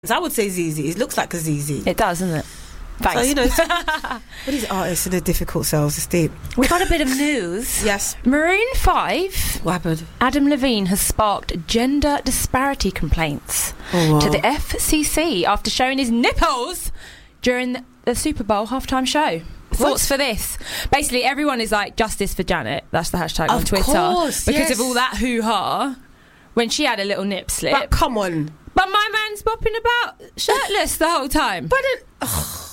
I would say ZZ. It looks like a ZZ. It does, doesn't it? Thanks. So, what these artists and the difficult self-esteem. We got a bit of news. Yes. Maroon 5. What happened? Adam Levine has sparked gender disparity complaints to the FCC after showing his nipples during the Super Bowl halftime show. Thoughts for this? Basically, everyone is like, justice for Janet. That's the hashtag on Twitter. Of course, because of all that hoo-ha when she had a little nip slip. But come on. But my man's bopping about shirtless the whole time. But then,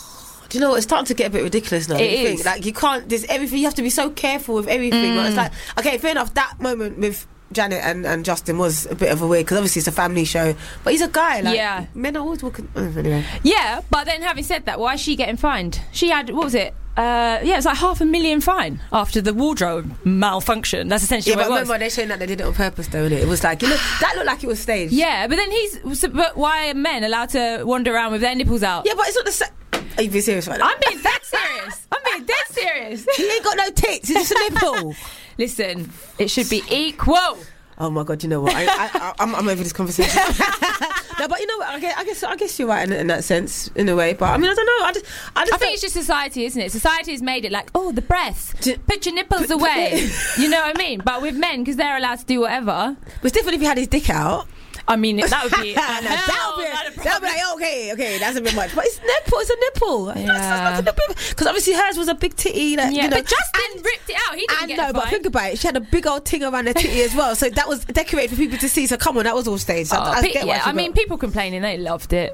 do you know what? It's starting to get a bit ridiculous now. It is. Like, you can't. There's everything. You have to be so careful with everything. Like, it's like, okay, fair enough. That moment with Janet and Justin was a bit of a weird, because obviously it's a family show. But he's a guy. Like, men are always walking. Anyway. Yeah, but then having said that, why is she getting fined? She had, what was it? It was like $500,000 fine after the wardrobe malfunction. That's essentially what it was. Remember, they're saying that they did it on purpose, though, innit? It was like, that looked like it was staged. Yeah, but then but why are men allowed to wander around with their nipples out? Yeah, but it's not the same. Are you being serious right now? I'm being dead serious. I'm being dead serious. He ain't got no tits. It's just a nipple. Listen, it should be equal. Oh my God, you know what? I'm over this conversation. No, but you know what? I guess you're right in that sense, in a way. But I mean, I don't know. I think it's just society, isn't it? Society has made it like, oh, the breasts, put your nipples away. You know what I mean? But with men, because they're allowed to do whatever. But it's different if he had his dick out. I mean, that would be that would be like, okay, that's a bit much. But it's a nipple. Yeah. Because obviously hers was a big titty. Like, yeah, you know, but Justin ripped it out. He didn't get but think about it. She had a big old thing around her titty as well. So that was decorated for people to see. So come on, that was all staged. I mean, people complaining, they loved it.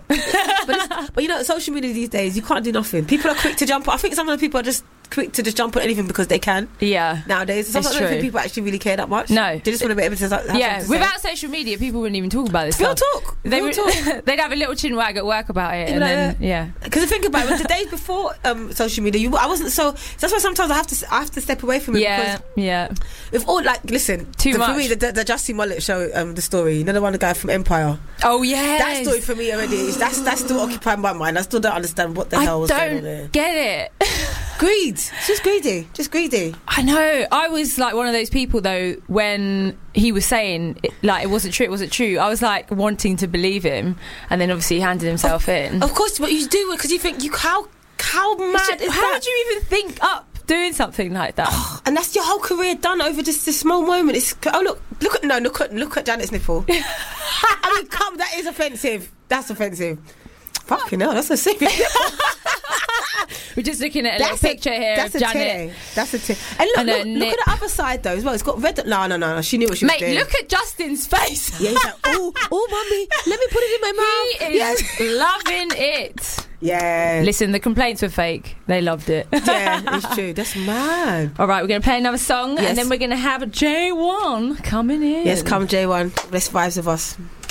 but you know, social media these days, you can't do nothing. People are quick to jump. I think some of the people are just quick to just jump on anything because they can. Yeah. Nowadays, sometimes I don't think people actually really care that much. No, they just want to be able to. Yeah. Without social media, people wouldn't even talk about this stuff. Real talk. They'd have a little chin wag at work about it, and then yeah. Because think about it, the days before social media, I wasn't so. That's why sometimes I have to step away from it. Yeah. With all listen, too much. For me, the Justin Mullet show, the story. You know, the one, the guy from Empire. Oh yeah. That story for me already. That's still occupying my mind. I still don't understand what the hell was going on there. I don't get it. Greed. It's just greedy. I know. I was like one of those people though when he was saying it wasn't true. I was like wanting to believe him, and then obviously he handed himself in. Of course, but you do it because you think how mad is that? How would you even think up doing something like that? And that's your whole career done over just this small moment. It's look at Janet's nipple. I mean, that is offensive. That's offensive. Fucking hell, that's a serious nipple. We're just looking at a little picture here of Janet. That's a titty. And look at the other side though as well. It's got red. No. She knew what she was doing. Mate, look at Justin's face. Yeah, he's like, oh, mummy, let me put it in my mouth. He is loving it. Yeah. Listen, the complaints were fake. They loved it. Yeah, it's true. That's mad. All right, we're going to play another song, and then we're going to have J1 coming in. Yes, come J1. Best vibes of us.